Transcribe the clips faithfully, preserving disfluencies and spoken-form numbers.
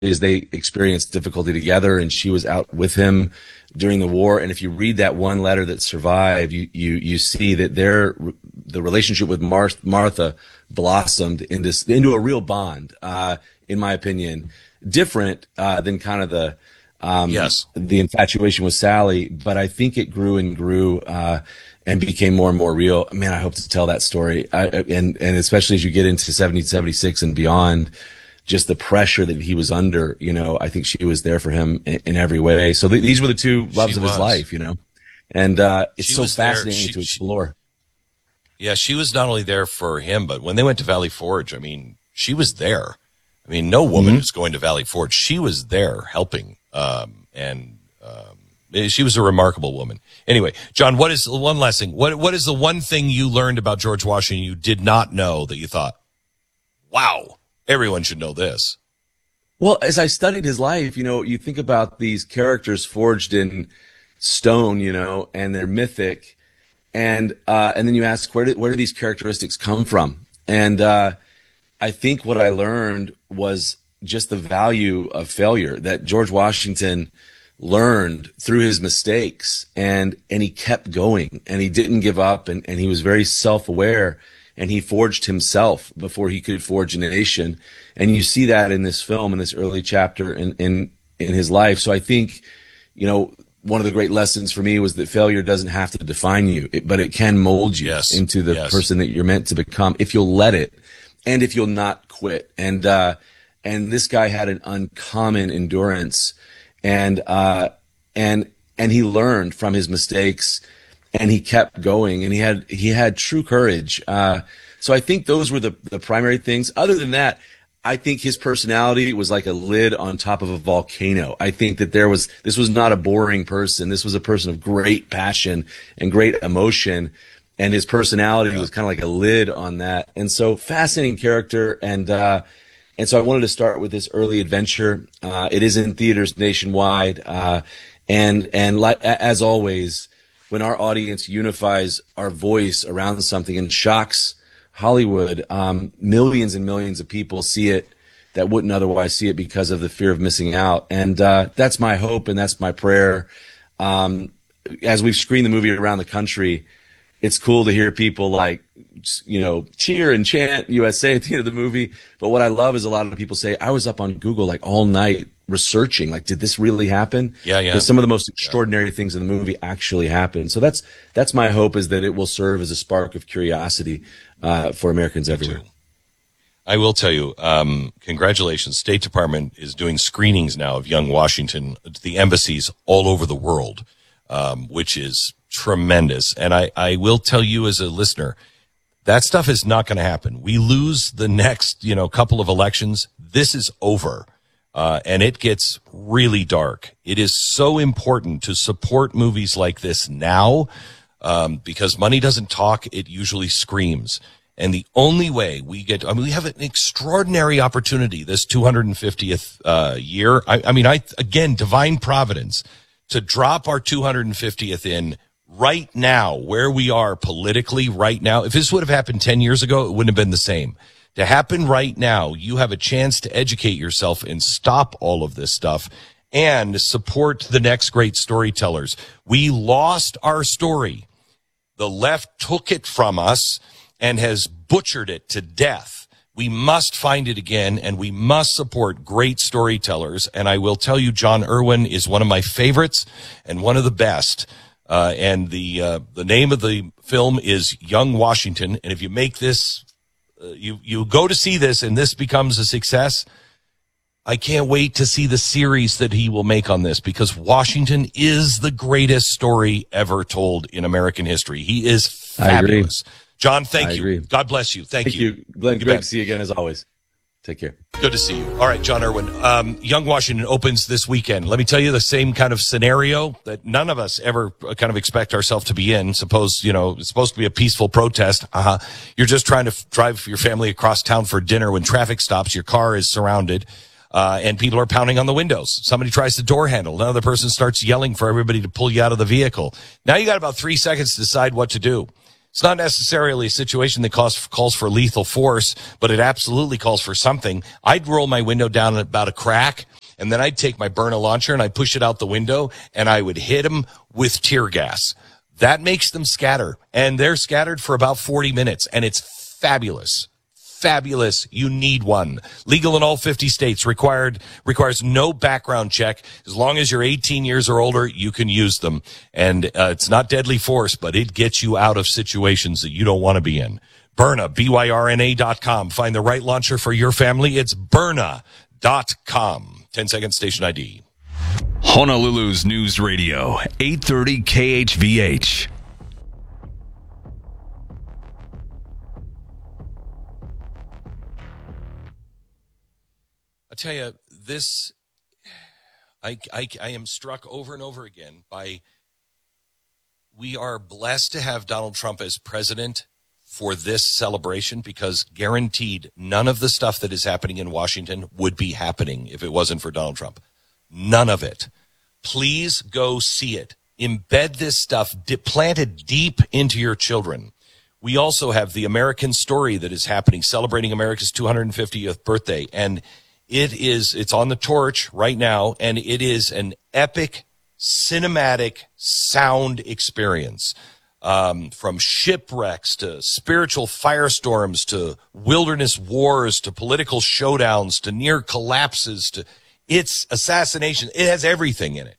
they experienced difficulty together, and she was out with him during the war. And if you read that one letter that survived, you you you see that their the relationship with Mar- Martha blossomed into into a real bond. Uh, in my opinion, different uh, than kind of the um, yes the infatuation with Sally, but I think it grew and grew. Uh, and became more and more real. Man, I hope to tell that story. I, and, and especially as you get into seventeen seventy-six and beyond, just the pressure that he was under, you know, I think she was there for him in, in every way. So th- these were the two loves she of was. his life, you know, and, uh, it's she so fascinating she, to explore. She, yeah. She was not only there for him, but when they went to Valley Forge, I mean, she was there. I mean, no woman Mm-hmm. is going to Valley Forge. She was there helping. Um, and, um, she was a remarkable woman. Anyway, John, what is one last thing? What what is the one thing you learned about George Washington you did not know that you thought, wow, everyone should know this? Well, as I studied his life, you know, you think about these characters forged in stone, you know, and they're mythic, and uh, and then you ask, where did where do these characteristics come from? And uh, I think what I learned was just the value of failure, that George Washington learned through his mistakes, and and he kept going, and he didn't give up, and, and he was very self-aware, and he forged himself before he could forge a nation. And you see that in this film, in this early chapter in in, in his life. So I think, you know, one of the great lessons for me was that failure doesn't have to define you, it, but it can mold you yes. into the yes. person that you're meant to become if you'll let it, and if you'll not quit. And uh and this guy had an uncommon endurance. And, uh, and, and he learned from his mistakes, and he kept going, and he had, he had true courage. Uh, so I think those were the, the primary things. Other than that, I think his personality was like a lid on top of a volcano. I think that there was, this was not a boring person. This was a person of great passion and great emotion. And his personality was kind of like a lid on that. And so fascinating character. And, uh, And so I wanted to start with this early adventure. Uh, it is in theaters nationwide. Uh, and, and like, as always, when our audience unifies our voice around something and shocks Hollywood, um, millions and millions of people see it that wouldn't otherwise see it because of the fear of missing out. And, uh, that's my hope, and that's my prayer. Um, as we've screened the movie around the country, it's cool to hear people like, you know, cheer and chant U S A at the end of the movie. But what I love is a lot of people say, I was up on Google like all night researching, like, did this really happen? Yeah, yeah. Because some of the most extraordinary yeah. things in the movie actually happened. So that's, that's my hope, is that it will serve as a spark of curiosity, uh, for Americans everywhere. I will tell you, um, congratulations. State Department is doing screenings now of Young Washington at the embassies all over the world, um, which is tremendous. And I, I will tell you as a listener, that stuff is not going to happen. We lose the next, you know, couple of elections. This is over. Uh, and it gets really dark. It is so important to support movies like this now, um, because money doesn't talk. It usually screams. And the only way we get, I mean, we have an extraordinary opportunity this two hundred fiftieth, uh, year. I, I mean, I, again, divine providence to drop our two hundred fiftieth in right now, where we are politically right now. If this would have happened ten years ago, it wouldn't have been the same. To happen right now, you have a chance to educate yourself and stop all of this stuff and support the next great storytellers. We lost our story. The left took it from us and has butchered it to death. We must find it again, and we must support great storytellers. And I will tell you, John Irwin is one of my favorites and one of the best. Uh, and the, uh, the name of the film is Young Washington. And if you make this, uh, you, you go to see this and this becomes a success, I can't wait to see the series that he will make on this, because Washington is the greatest story ever told in American history. He is fabulous. John, thank I you. Agree. God bless you. Thank, thank you. you. Glenn, great to see you again as always. Take care. Good to see you. All right, John Irwin. Um, Young Washington opens this weekend. Let me tell you the same kind of scenario that none of us ever kind of expect ourselves to be in. Suppose, you know, it's supposed to be a peaceful protest. Uh-huh. You're just trying to f- drive your family across town for dinner. When traffic stops, your car is surrounded, uh, and people are pounding on the windows. Somebody tries to door handle. Another person starts yelling for everybody to pull you out of the vehicle. Now you got about three seconds to decide what to do. It's not necessarily a situation that calls, calls for lethal force, but it absolutely calls for something. I'd roll my window down about a crack, and then I'd take my Byrna launcher and I'd push it out the window, and I would hit them with tear gas. That makes them scatter, and they're scattered for about forty minutes, and it's fabulous. Fabulous. You need one. Legal in all fifty states. Required, requires no background check. As long as you're eighteen years or older, you can use them. And uh, it's not deadly force, but it gets you out of situations that you don't want to be in. Byrna, B Y R N A dot com. Find the right launcher for your family. It's Byrna dot com. ten second station I D. Honolulu's News Radio, eight thirty K H V H. I tell you, this, I, I, I am struck over and over again by, we are blessed to have Donald Trump as president for this celebration, because guaranteed none of the stuff that is happening in Washington would be happening if it wasn't for Donald Trump. None of it. Please go see it. Embed this stuff, di- plant it deep into your children. We also have the American Story that is happening, celebrating America's two hundred fiftieth birthday. And it is, it's on the Torch right now, and it is an epic, cinematic sound experience. Um, from shipwrecks to spiritual firestorms to wilderness wars to political showdowns to near collapses to its assassination. It has everything in it.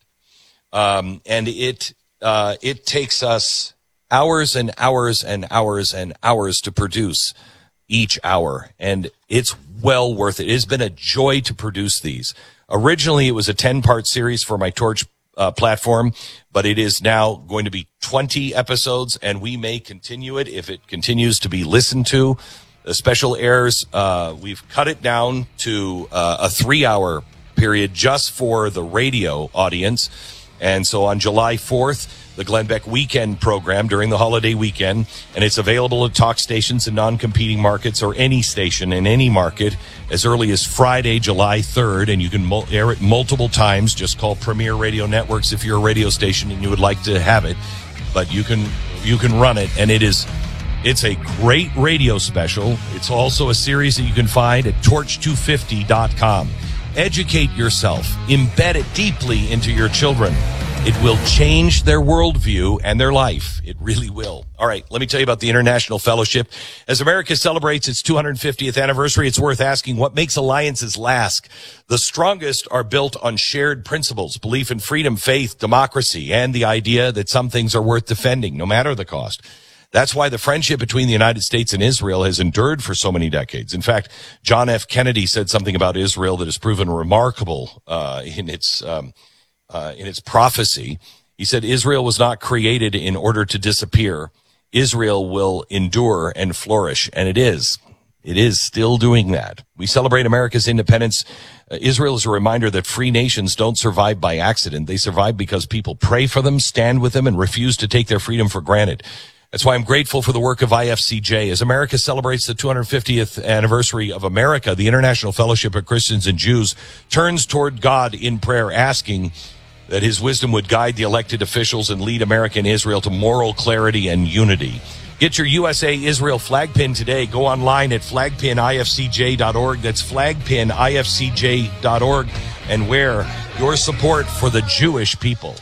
Um, and it, uh, it takes us hours and hours and hours and hours to produce each hour. And it's well worth it. It has been a joy to produce these. Originally, it was a ten part series for my Torch uh, platform, but it is now going to be twenty episodes, and we may continue it if it continues to be listened to. The special airs, uh, we've cut it down to uh, a three hour period just for the radio audience. And so on July fourth, the Glenn Beck Weekend program during the holiday weekend, and it's available at talk stations in non-competing markets or any station in any market as early as Friday, July third, and you can mul- air it multiple times. Just call Premier Radio Networks if you're a radio station and you would like to have it, but you can you can run it, and it is it's a great radio special. It's also a series that you can find at torch two fifty dot com. Educate yourself. Embed it deeply into your children. It will change their worldview and their life. It really will. All right, let me tell you about the International Fellowship. As America celebrates its two hundred fiftieth anniversary, it's worth asking, what makes alliances last? The strongest are built on shared principles, belief in freedom, faith, democracy, and the idea that some things are worth defending, no matter the cost. That's why the friendship between the United States and Israel has endured for so many decades. In fact, John F. Kennedy said something about Israel that has proven remarkable uh, in its um, uh, in its prophecy. He said Israel was not created in order to disappear. Israel will endure and flourish, and it is. It is still doing that. We celebrate America's independence. Uh, Israel is a reminder that free nations don't survive by accident. They survive because people pray for them, stand with them, and refuse to take their freedom for granted. That's why I'm grateful for the work of I F C J. As America celebrates the two hundred fiftieth anniversary of America, the International Fellowship of Christians and Jews turns toward God in prayer, asking that his wisdom would guide the elected officials and lead America and Israel to moral clarity and unity. Get your U S A Israel flag pin today. Go online at flag pin I F C J dot org. That's flag pin I F C J dot org, and wear your support for the Jewish people.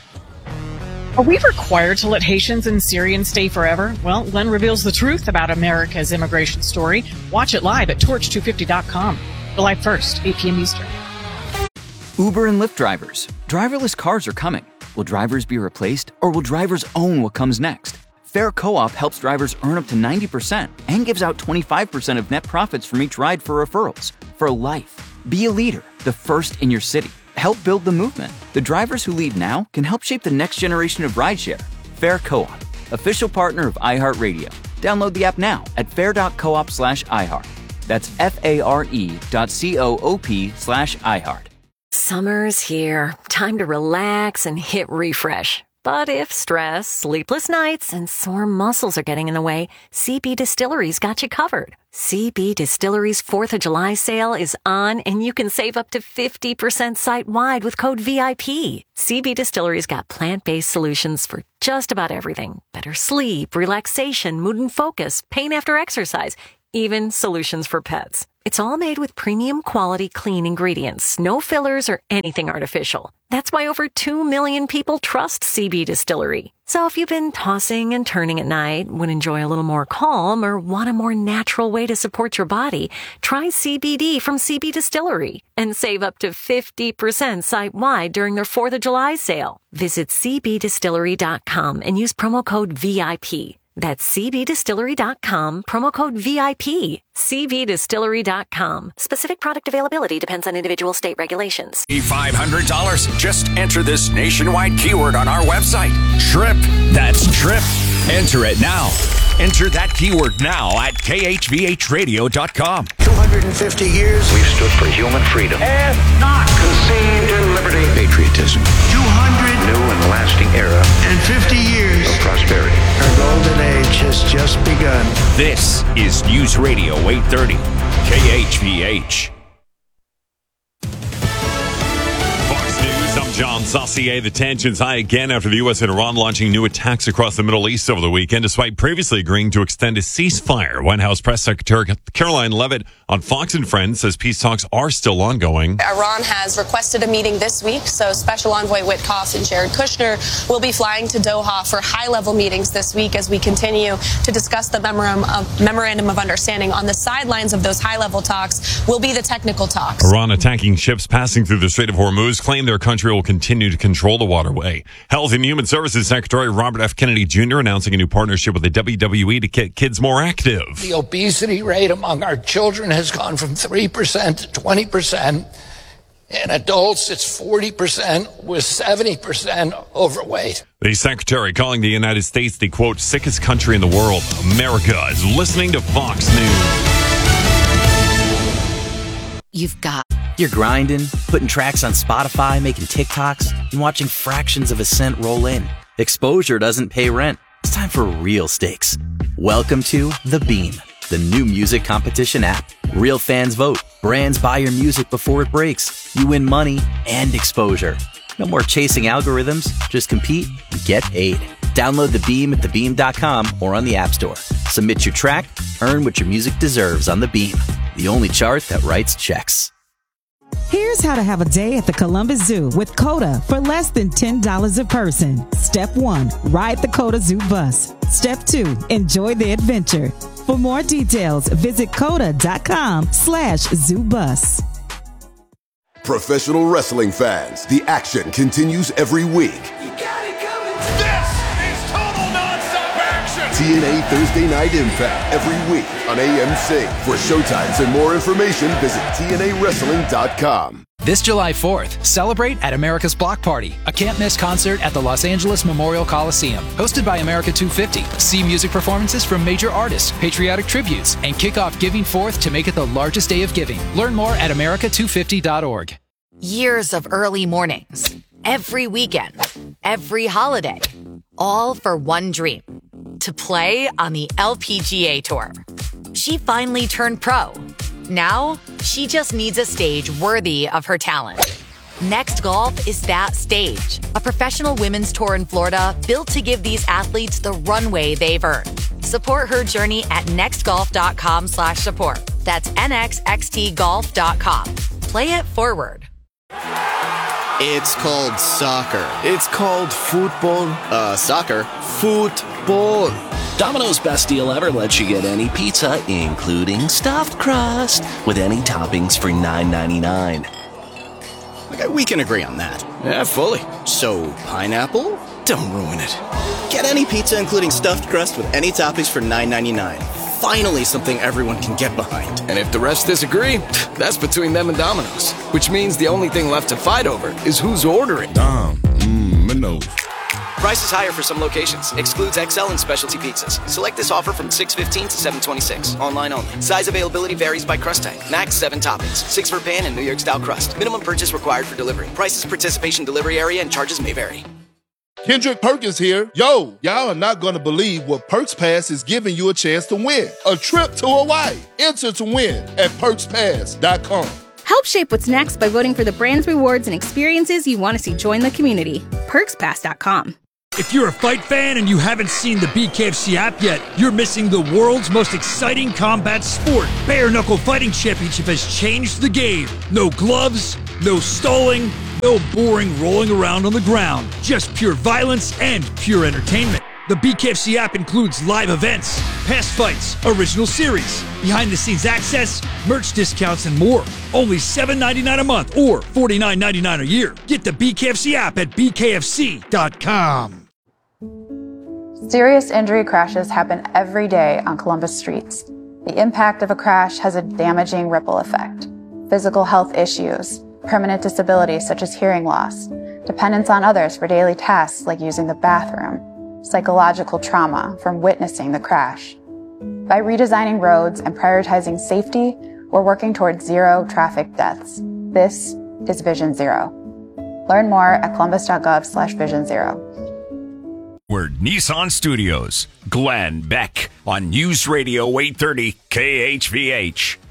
Are we required to let Haitians and Syrians stay forever? Well, Glenn reveals the truth about America's immigration story. Watch it live at torch two fifty dot com. July first, eight p.m. Eastern. Uber and Lyft drivers. Driverless cars are coming. Will drivers be replaced, or will drivers own what comes next? Fair Co-op helps drivers earn up to ninety percent and gives out twenty-five percent of net profits from each ride for referrals. For life. Be a leader, the first in your city. Help build the movement. The drivers who lead now can help shape the next generation of rideshare. Fair Co-op, official partner of iHeartRadio. Download the app now at fair dot coop slash iHeart. That's F-A-R-E dot C-O-O-P slash iHeart. Summer's here. Time to relax and hit refresh. But if stress, sleepless nights, and sore muscles are getting in the way, C B Distillery's got you covered. C B Distillery's fourth of July sale is on, and you can save up to fifty percent site-wide with code V I P. C B Distillery's got plant-based solutions for just about everything. Better sleep, relaxation, mood and focus, pain after exercise, even solutions for pets. It's all made with premium quality clean ingredients, no fillers or anything artificial. That's why over two million people trust C B Distillery. So if you've been tossing and turning at night, would enjoy a little more calm, or want a more natural way to support your body, try C B D from C B Distillery and save up to fifty percent site-wide during their fourth of July sale. Visit c b distillery dot com and use promo code V I P. That's c b distillery dot com, promo code V I P. c b distillery dot com. Specific product availability depends on individual state regulations. five hundred dollars. Just enter this nationwide keyword on our website. TRIP. That's TRIP. Enter it now. Enter that keyword now at k h v h radio dot com. two hundred fifty years. We've stood for human freedom. And not conceived in liberty. Patriotism. two hundred New and lasting era and fifty years of prosperity. Our golden age has just begun. This is News Radio eight thirty, K H V H. Fox News, I'm John Saucier. The tensions high again after the U S and Iran launching new attacks across the Middle East over the weekend, despite previously agreeing to extend a ceasefire. White House Press Secretary Caroline Leavitt on Fox and Friends says peace talks are still ongoing. Iran has requested a meeting this week, so Special Envoy Witkoff and Jared Kushner will be flying to Doha for high-level meetings this week as we continue to discuss the memorandum of, memorandum of understanding. On the sidelines of those high-level talks will be the technical talks. Iran attacking ships passing through the Strait of Hormuz claim their country will continue to control the waterway. Health and Human Services Secretary Robert F. Kennedy Junior announcing a new partnership with the W W E to get kids more active. The obesity rate among our children has gone from three percent to twenty percent. In adults, it's forty percent, with seventy percent overweight. The secretary calling the United States the, quote, sickest country in the world. America is listening to Fox News. You've got... You're grinding, putting tracks on Spotify, making TikToks, and watching fractions of a cent roll in. Exposure doesn't pay rent. It's time for real stakes. Welcome to The Beam, the new music competition app. Real fans vote. Brands buy your music before it breaks. You win money and exposure. No more chasing algorithms. Just compete and get paid. Download The Beam at the beam dot com or on the App Store. Submit your track. Earn what your music deserves on The Beam, the only chart that writes checks. Here's how to have a day at the Columbus Zoo with COTA for less than ten dollars a person. Step one, ride the COTA Zoo bus. Step two, enjoy the adventure. For more details, visit coda dot com slash zoo bus. Professional wrestling fans, the action continues every week. You got it coming. This is total nonstop action. T N A Thursday Night Impact every week on A M C. For showtimes and more information, visit T N A wrestling dot com. This July fourth, celebrate at America's Block Party, a can't-miss concert at the Los Angeles Memorial Coliseum. Hosted by America two fifty. See music performances from major artists, patriotic tributes, and kick off Giving Fourth to make it the largest day of giving. Learn more at america two fifty dot org. Years of early mornings, every weekend, every holiday, all for one dream, to play on the L P G A Tour. She finally turned pro. Now, she just needs a stage worthy of her talent. Next Golf is that stage, a professional women's tour in Florida built to give these athletes the runway they've earned. Support her journey at next golf dot com slash support. That's N X X T golf dot com. Play it forward. It's called soccer. It's called football. Uh, soccer. Football. Domino's Best Deal Ever lets you get any pizza, including stuffed crust, with any toppings for nine ninety-nine. Okay, we can agree on that. Yeah, fully. So, pineapple? Don't ruin it. Get any pizza, including stuffed crust, with any toppings for nine ninety-nine. Finally, something everyone can get behind. And if the rest disagree, that's between them and Domino's. Which means the only thing left to fight over is who's ordering. Dom, mmm, no. Price is higher for some locations. Excludes X L and specialty pizzas. Select this offer from six fifteen to seven twenty-six. Online only. Size availability varies by crust type. Max seven toppings. Six for pan and New York style crust. Minimum purchase required for delivery. Prices, participation, delivery area, and charges may vary. Kendrick Perkins here. Yo, y'all are not going to believe what Perks Pass is giving you a chance to win. A trip to Hawaii. Enter to win at perks pass dot com. Help shape what's next by voting for the brands, rewards, and experiences you want to see join the community. perks pass dot com. If you're a fight fan and you haven't seen the B K F C app yet, you're missing the world's most exciting combat sport. Bare Knuckle Fighting Championship has changed the game. No gloves, no stalling, no boring rolling around on the ground. Just pure violence and pure entertainment. The B K F C app includes live events, past fights, original series, behind-the-scenes access, merch discounts, and more. Only seven dollars and ninety-nine cents a month or forty-nine dollars and ninety-nine cents a year. Get the B K F C app at b k f c dot com. Serious injury crashes happen every day on Columbus streets. The impact of a crash has a damaging ripple effect. Physical health issues, permanent disabilities such as hearing loss, dependence on others for daily tasks like using the bathroom, psychological trauma from witnessing the crash. By redesigning roads and prioritizing safety, we're working towards zero traffic deaths. This is Vision Zero. Learn more at columbus.gov slash vision zero. We're Nissan Studios. Glenn Beck on News Radio eight thirty K H V H.